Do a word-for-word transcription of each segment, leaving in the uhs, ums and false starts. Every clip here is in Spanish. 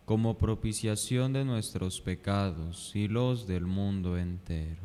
como propiciación de nuestros pecados y los del mundo entero.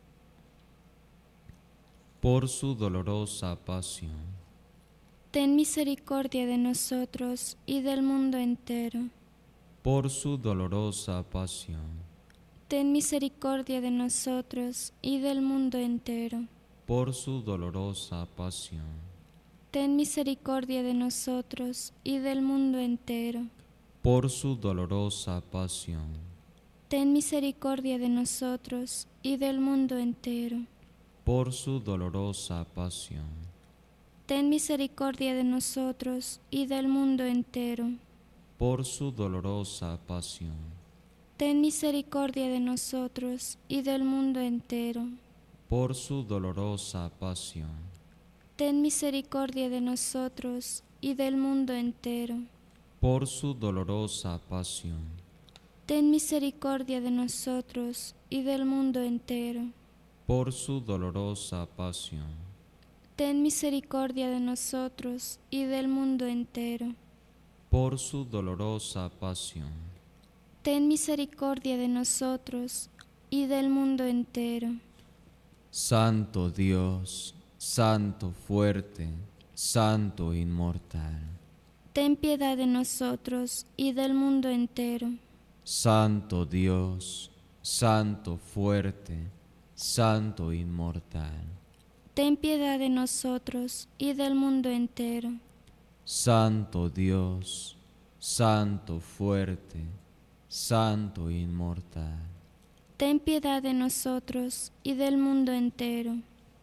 Por su dolorosa pasión. Ten misericordia de nosotros y del mundo entero. Por su dolorosa pasión. Ten misericordia de nosotros y del mundo entero. Por su dolorosa pasión. Ten misericordia de nosotros y del mundo entero. Por su dolorosa pasión. Ten misericordia de nosotros y del mundo entero. Por su dolorosa pasión. Ten misericordia de nosotros y del mundo entero. Por su dolorosa pasión. Ten misericordia de nosotros y del mundo entero. Por su dolorosa pasión. Ten misericordia de nosotros y del mundo entero. Por su dolorosa pasión. Ten misericordia de nosotros y del mundo entero. Por su dolorosa pasión. Ten misericordia de nosotros y del mundo entero. Por su dolorosa pasión. Ten misericordia de nosotros y del mundo entero. Santo Dios, Santo fuerte, Santo inmortal. Ten piedad de nosotros y del mundo entero. Santo Dios, Santo fuerte, Santo inmortal. Ten piedad de nosotros y del mundo entero. Santo Dios, Santo fuerte, Santo inmortal. Ten piedad de nosotros y del mundo entero.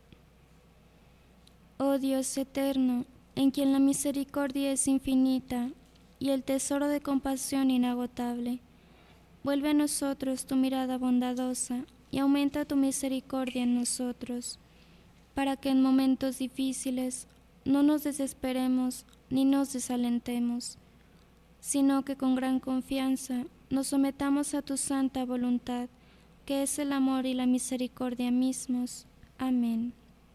Oh Dios eterno, en quien la misericordia es infinita y el tesoro de compasión inagotable, vuelve a nosotros tu mirada bondadosa y aumenta tu misericordia en nosotros, para que en momentos difíciles no nos desesperemos ni nos desalentemos, sino que con gran confianza nos sometamos a tu santa voluntad, que es el amor y la misericordia mismos. Amén.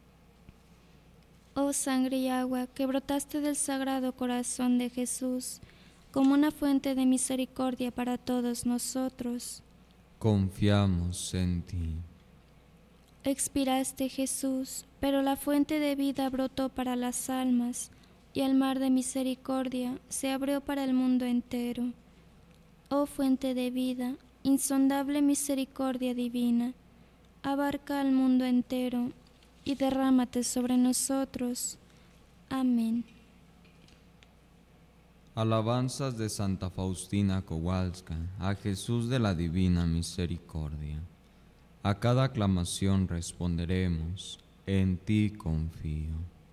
Oh sangre y agua que brotaste del sagrado corazón de Jesús, como una fuente de misericordia para todos nosotros. Confiamos en ti. Expiraste, Jesús, pero la fuente de vida brotó para las almas, y el mar de misericordia se abrió para el mundo entero. Oh fuente de vida, insondable misericordia divina, abarca al mundo entero y derrámate sobre nosotros. Amén. Alabanzas de Santa Faustina Kowalska a Jesús de la Divina Misericordia. A cada aclamación responderemos, en ti confío.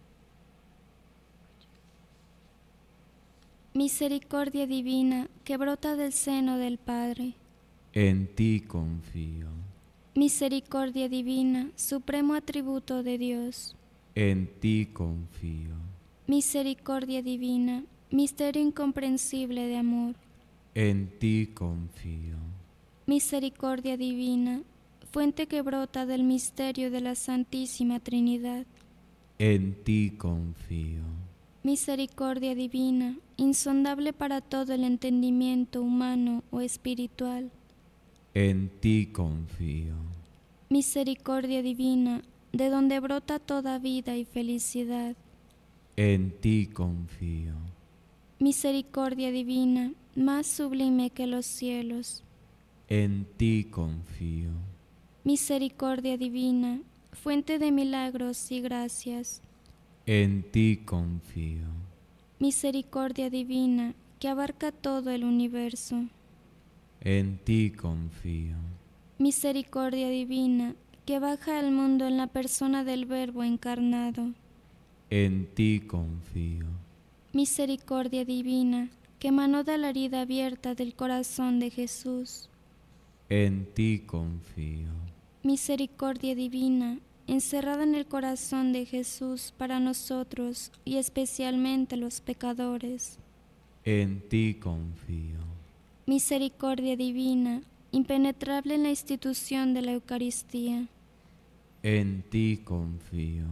Misericordia divina que brota del seno del Padre. En ti confío. Misericordia divina, supremo atributo de Dios. En ti confío. Misericordia divina, misterio incomprensible de amor. En ti confío. Misericordia divina, fuente que brota del misterio de la Santísima Trinidad. En ti confío. Misericordia divina, insondable para todo el entendimiento humano o espiritual. En ti confío. Misericordia divina, de donde brota toda vida y felicidad. En ti confío. Misericordia divina, más sublime que los cielos. En ti confío. Misericordia divina, fuente de milagros y gracias. En ti confío. Misericordia divina, que abarca todo el universo. En ti confío. Misericordia divina, que baja al mundo en la persona del Verbo encarnado. En ti confío. Misericordia divina, que emanó de la herida abierta del corazón de Jesús. En ti confío. Misericordia divina, encerrada en el corazón de Jesús para nosotros y especialmente los pecadores. En ti confío. Misericordia divina, impenetrable en la institución de la Eucaristía. En ti confío.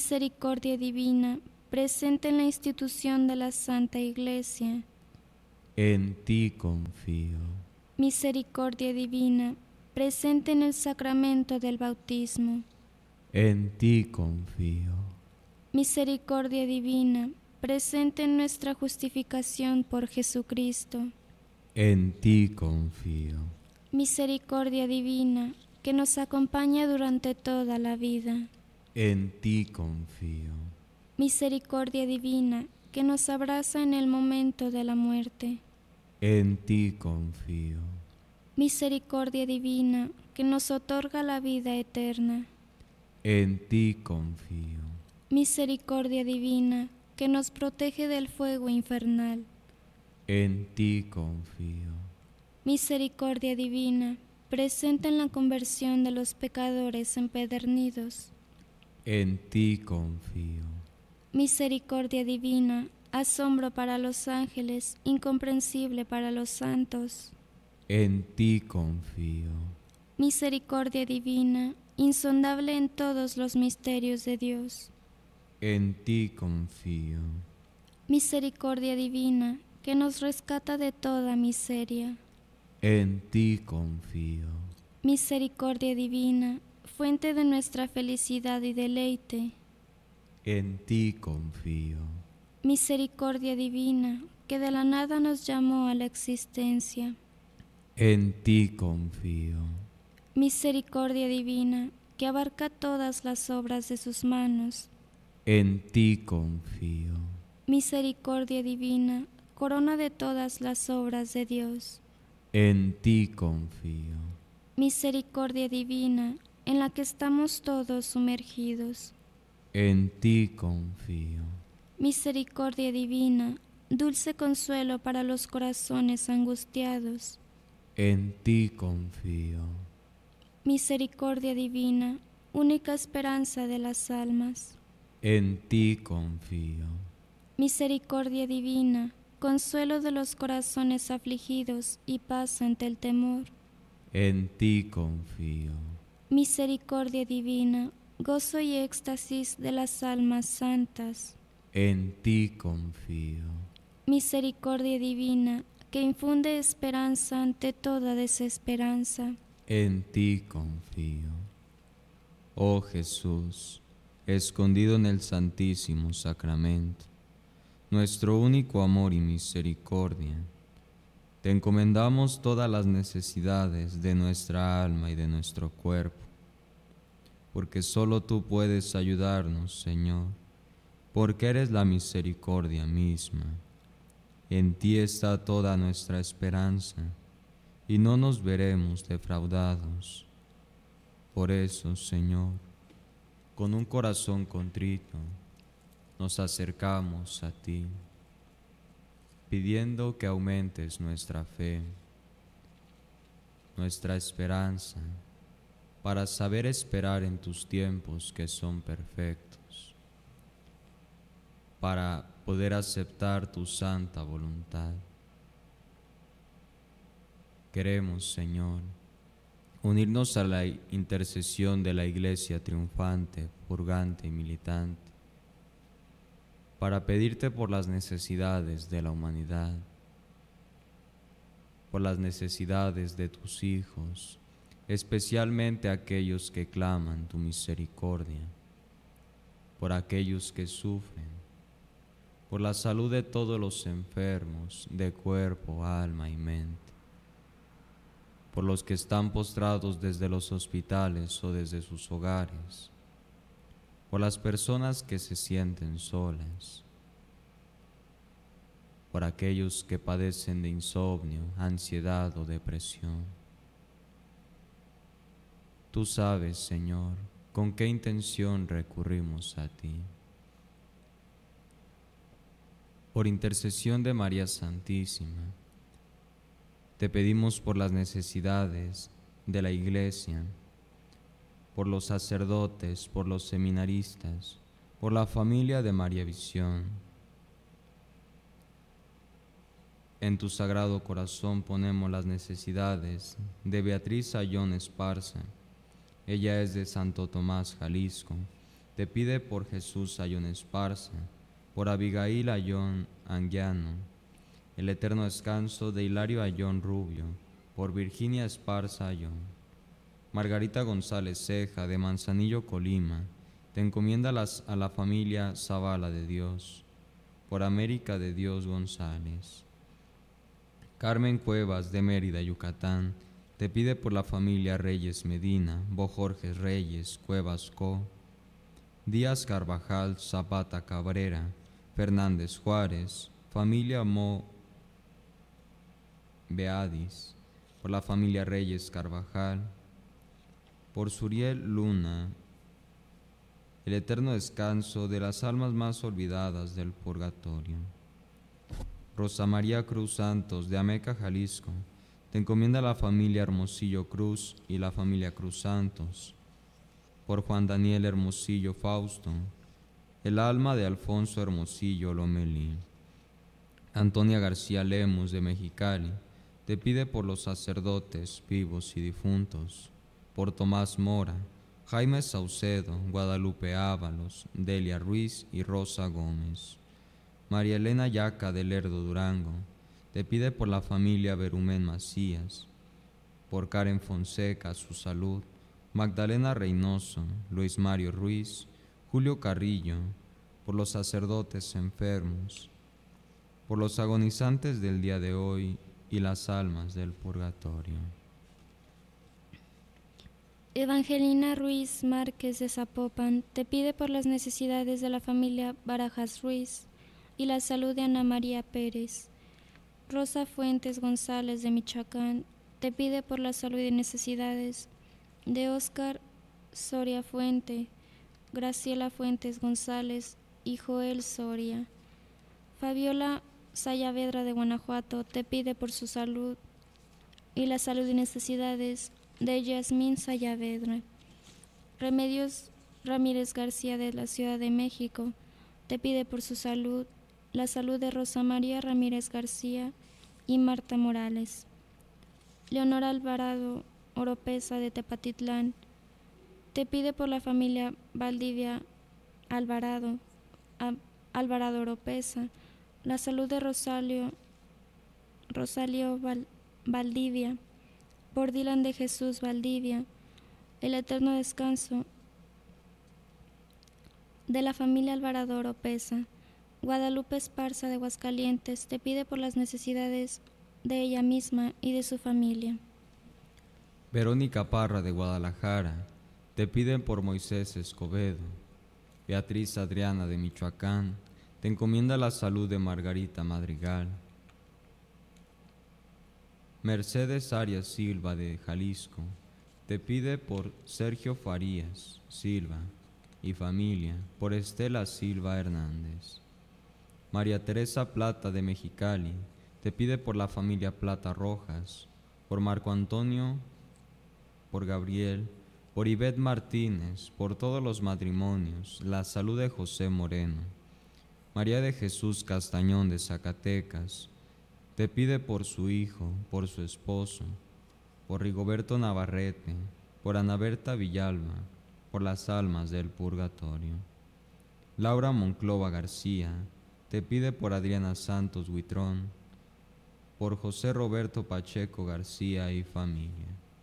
Misericordia divina, presente en la institución de la Santa Iglesia. en ti confío. Misericordia divina, presente en el sacramento del bautismo. En ti confío. Misericordia divina, presente en nuestra justificación por Jesucristo. En ti confío. Misericordia divina, que nos acompaña durante toda la vida. En ti confío. Misericordia divina, que nos abraza en el momento de la muerte. En ti confío. Misericordia divina, que nos otorga la vida eterna. En ti confío. Misericordia divina, que nos protege del fuego infernal. En ti confío. Misericordia divina, presente en la conversión de los pecadores empedernidos. En ti confío. Misericordia divina, asombro para los ángeles, incomprensible para los santos. En ti confío. Misericordia divina, insondable en todos los misterios de Dios. En ti confío. Misericordia divina, que nos rescata de toda miseria. En ti confío. Misericordia divina, fuente de nuestra felicidad y deleite. En ti confío. Misericordia divina, que de la nada nos llamó a la existencia. En ti confío. Misericordia divina, que abarca todas las obras de sus manos. En ti confío. Misericordia divina, corona de todas las obras de Dios. En ti confío. Misericordia divina, en la que estamos todos sumergidos. En ti confío. Misericordia divina, dulce consuelo para los corazones angustiados. En ti confío. Misericordia divina, única esperanza de las almas. En ti confío. Misericordia divina, consuelo de los corazones afligidos y paz ante el temor. En ti confío. Misericordia divina, gozo y éxtasis de las almas santas. En ti confío. Misericordia divina, que infunde esperanza ante toda desesperanza. En ti confío. Oh Jesús, escondido en el Santísimo Sacramento, nuestro único amor y misericordia, te encomendamos todas las necesidades de nuestra alma y de nuestro cuerpo, porque solo tú puedes ayudarnos, Señor, porque eres la misericordia misma. En ti está toda nuestra esperanza, y no nos veremos defraudados. Por eso, Señor, con un corazón contrito, nos acercamos a ti, pidiendo que aumentes nuestra fe, nuestra esperanza, para saber esperar en tus tiempos que son perfectos, para poder aceptar tu santa voluntad. Queremos, Señor, unirnos a la intercesión de la Iglesia triunfante, purgante y militante, para pedirte por las necesidades de la humanidad, por las necesidades de tus hijos, especialmente aquellos que claman tu misericordia, por aquellos que sufren, por la salud de todos los enfermos de cuerpo, alma y mente, por los que están postrados desde los hospitales o desde sus hogares, por las personas que se sienten solas, por aquellos que padecen de insomnio, ansiedad o depresión. Tú sabes, Señor, con qué intención recurrimos a ti. Por intercesión de María Santísima, te pedimos por las necesidades de la Iglesia, por los sacerdotes, por los seminaristas, por la familia de María Visión. En tu sagrado corazón ponemos las necesidades de Beatriz Ayón Esparza. Ella es de Santo Tomás, Jalisco. Te pide por Jesús Ayón Esparza, por Abigail Ayón Anguiano el eterno descanso de Hilario Ayón Rubio, por Virginia Esparza Ayón. Margarita González Ceja, de Manzanillo, Colima, te encomienda las, a la familia Zavala de Dios, por América de Dios González. Carmen Cuevas, de Mérida, Yucatán, te pide por la familia Reyes Medina, Bojorges Reyes, Cuevas Co., Díaz Carvajal, Zapata Cabrera, Fernández Juárez, familia Mo Beadis, por la familia Reyes Carvajal, por Suriel Luna, el eterno descanso de las almas más olvidadas del purgatorio. Rosa María Cruz Santos, de Ameca, Jalisco, te encomienda la familia Hermosillo Cruz y la familia Cruz Santos. Por Juan Daniel Hermosillo Fausto, el alma de Alfonso Hermosillo Lomelí. Antonia García Lemus, de Mexicali, te pide por los sacerdotes vivos y difuntos. Por Tomás Mora, Jaime Saucedo, Guadalupe Ábalos, Delia Ruiz y Rosa Gómez. María Elena Yaca de Lerdo, Durango, te pide por la familia Berumen Macías. Por Karen Fonseca, su salud. Magdalena Reynoso, Luis Mario Ruiz, Julio Carrillo, por los sacerdotes enfermos, por los agonizantes del día de hoy y las almas del purgatorio. Evangelina Ruiz Márquez, de Zapopan, te pide por las necesidades de la familia Barajas Ruiz y la salud de Ana María Pérez. Rosa Fuentes González, de Michoacán, te pide por la salud y necesidades de Óscar Soria Fuente, Graciela Fuentes González y Joel Soria. Fabiola Sayavedra, de Guanajuato, te pide por su salud y la salud y necesidades de Yasmín Sayavedra. Remedios Ramírez García, de la Ciudad de México, te pide por su salud, la salud de Rosa María Ramírez García y Marta Morales. Leonora Alvarado Oropesa, de Tepatitlán, te pide por la familia Valdivia Alvarado, a, Alvarado Oropesa, la salud de Rosalio, Rosalio Val, Valdivia, por Dylan de Jesús Valdivia, el eterno descanso de la familia Alvarado Oropesa. Guadalupe Esparza, de Aguascalientes, te pide por las necesidades de ella misma y de su familia. Verónica Parra, de Guadalajara, te piden por Moisés Escobedo. Beatriz Adriana, de Michoacán, te encomienda la salud de Margarita Madrigal. Mercedes Arias Silva, de Jalisco, te pide por Sergio Farías Silva y familia, por Estela Silva Hernández. María Teresa Plata, de Mexicali, te pide por la familia Plata Rojas, por Marco Antonio, por Gabriel, por Ivette Martínez, por todos los matrimonios, la salud de José Moreno. María de Jesús Castañón, de Zacatecas, te pide por su hijo, por su esposo, por Rigoberto Navarrete, por Ana Berta Villalba, por las almas del purgatorio. Laura Monclova García, te pide por Adriana Santos Huitrón, por José Roberto Pacheco García y familia.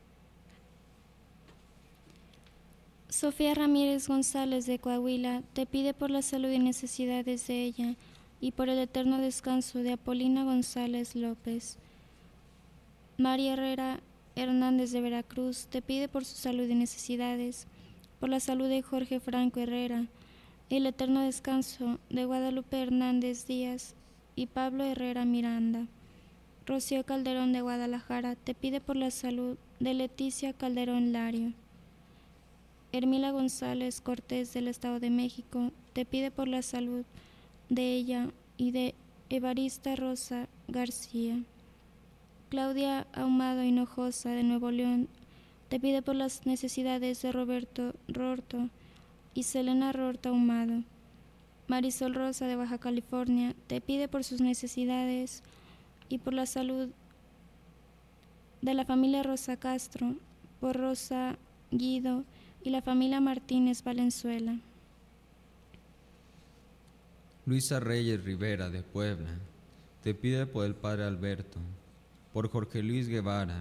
Sofía Ramírez González, de Coahuila, te pide por la salud y necesidades de ella y por el eterno descanso de Apolina González López. María Herrera Hernández, de Veracruz, te pide por su salud y necesidades, por la salud de Jorge Franco Herrera, el eterno descanso de Guadalupe Hernández Díaz y Pablo Herrera Miranda. Rocío Calderón, de Guadalajara, te pide por la salud de Leticia Calderón Lario. Hermila González Cortés, del Estado de México, te pide por la salud de ella y de Evarista Rosa García. Claudia Ahumado Hinojosa, de Nuevo León, te pide por las necesidades de Roberto Rorto y Selena Rorta Ahumado. Marisol Rosa, de Baja California, te pide por sus necesidades y por la salud de la familia Rosa Castro, por Rosa Guido y la familia Martínez Valenzuela. Luisa Reyes Rivera, de Puebla, te pide por el Padre Alberto, por Jorge Luis Guevara,